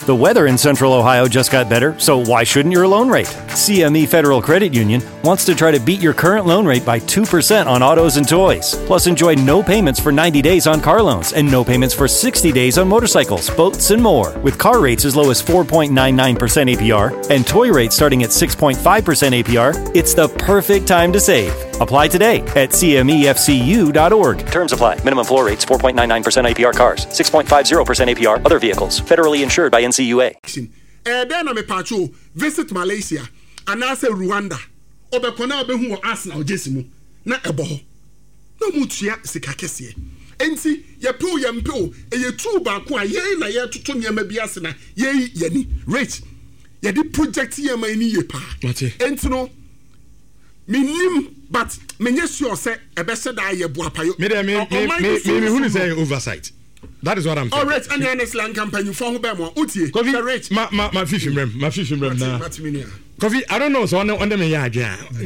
The weather in Central Ohio just got better, so why shouldn't your loan rate? CME Federal Credit Union wants to try to beat your current loan rate by 2% on autos and toys. Plus, enjoy no payments for 90 days on car loans and no payments for 60 days on motorcycles, boats, and more. With car rates as low as 4.99% APR and toy rates starting at 6.5% APR, it's the perfect time to save. Apply today at cmefcu.org. Terms apply. Minimum floor rates 4.99% APR cars, 6.50% APR other vehicles. Federally insured by NCUA. Then I'm a patrol. Visit Malaysia and I say Rwanda. Obekona obehu Arsenal jesimu na eboho. No mutua sikakese. Enti ye pill yempill e ye two baako a ye na ye toto niam bi ase na ye ni rich. Ye di project ye ma ni ye pa. Enti no minim but menye sure say ebese da ye boapayo. Me who say oversight. That is what I'm saying. All right, and the honest land campaign, you found Bemo, Uti, Coffee, my fishing rim, now. Coffee, I don't know, so under me, I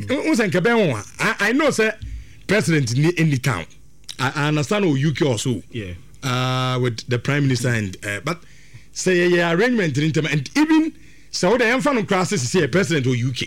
know, sir, president in the town. I understand UK also, with the prime minister, and but say, arrangement in term, and even so, the infant crisis is here, president of UK.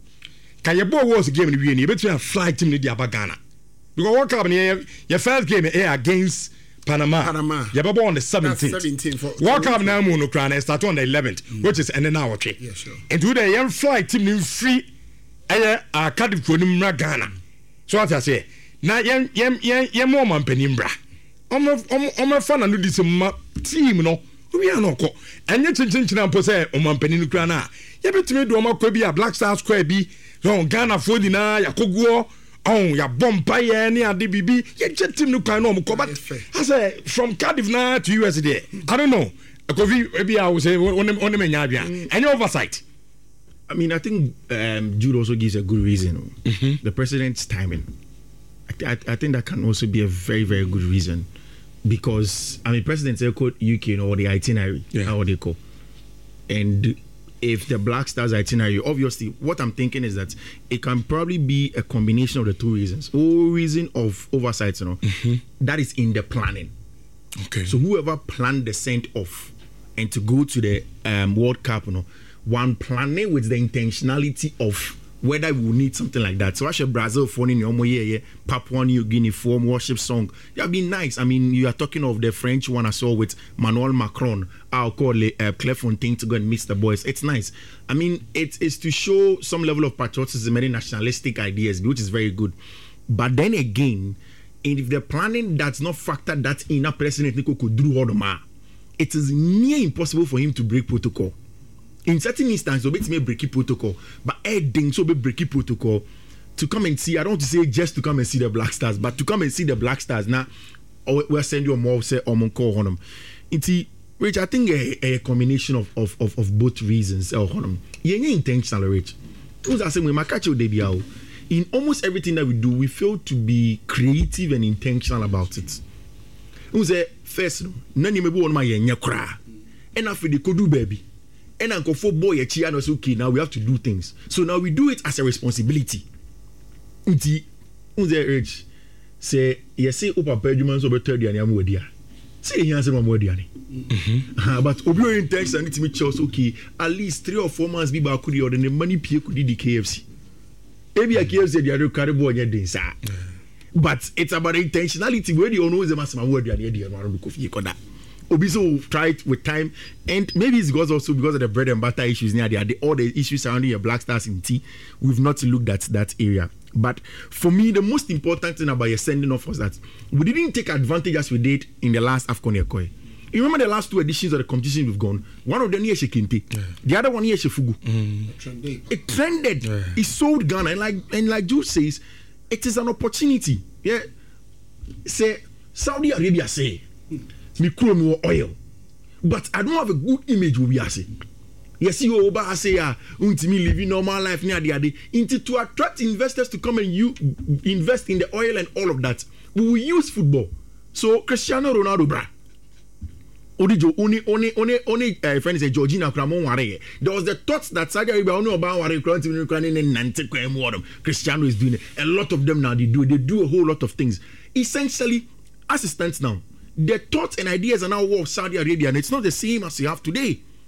Kayabo was a game in the Union, between a flight team in the Abagana. Because what happened here, your first game against Panama. You were born on the 17th. Walk up now, Monocran, start on the 11th, which is an hour. Yeah, sure. And to the young flight team in free, Cardiff for Ghana. So what I say, now, young woman Penimbra. I'm fun and do this team, no. We are not. And yet, Chinchina possess Oman Peninukrana. You bet me do could be a Black Star Square B, Ghana for dinner, Yakugo. Oh, ya bompire ni ADBB. You just him no kind of but I say from Cardiff now to US there. I don't know. Maybe I would say on the any oversight. I mean, I think Jude also gives a good reason. The president's timing. I think that can also be a very, very good reason because I mean, presidents code UK or the itinerary, how they call, and if the Black Stars itinerary, obviously, what I'm thinking is that it can probably be a combination of the two reasons. Or reason of oversight, that is in the planning. Okay. So whoever planned the send off and to go to the World Cup, one planning with the intentionality of whether we will need something like that. So I should Brazil phone in your Papua New Guinea form worship song. That would be nice. I mean, you are talking of the French one I saw with Emmanuel Macron. I'll call Clairefontaine to go and meet the boys. It's nice. I mean, it is to show some level of patriotism and nationalistic ideas, which is very good. But then again, if the planning does not factor that in, a President Nico could do all the ma, it is near impossible for him to break protocol. In certain instances, obey may break protocol, but adding so be break protocol to come and see. I don't want to say just to come and see the Black Stars, but to come and see the Black Stars now. We'll send you more say or call on them. It's which I think a combination of both reasons. You're intentional, Rich. I say we might catch you debut. In almost everything that we do, we fail to be creative and intentional about it. We say first, none of me want my nyakra, and after the kodu baby. And Uncle for boy okay, now we have to do things. So now we do it as a responsibility. Urge say yes, say opa perjumans over 30 and yamudia. Say he answer mamodiani. But obi intention need to make sure okay, at least 3 or 4 months be back could or the money pay could the KFC. Maybe a KFC the other caribou and your sir. But it's about intentionality where the owner is a massive word and the idea around the coffee koda. Obiso try it with time, and maybe it's because of the bread and butter issues near there, all the issues surrounding your Black Stars in tea. We've not looked at that area. But for me, the most important thing about your sending off was that we didn't take advantage as we did in the last AFCON Ekoi. You remember the last 2 editions of the competition we've gone? One of them here Shekinte, the other one here Shefugu. It trended. It sold Ghana, and like Jude says, it is an opportunity. Yeah, say Saudi Arabia say. Me chrome oil, but I don't have a good image of Yasi. Yes, you over say me living normal life near the other. Into to attract investors to come and you invest in the oil and all of that. We will use football. So Cristiano Ronaldo, bra. Only friend say Georgina Kramon Ware. There was the thoughts that Saudi Arabia only about Ware Cristiano is doing it. A lot of them now they do a whole lot of things. Essentially, assistants now. The thoughts and ideas are now of Saudi Arabia, and it's not the same as you have today.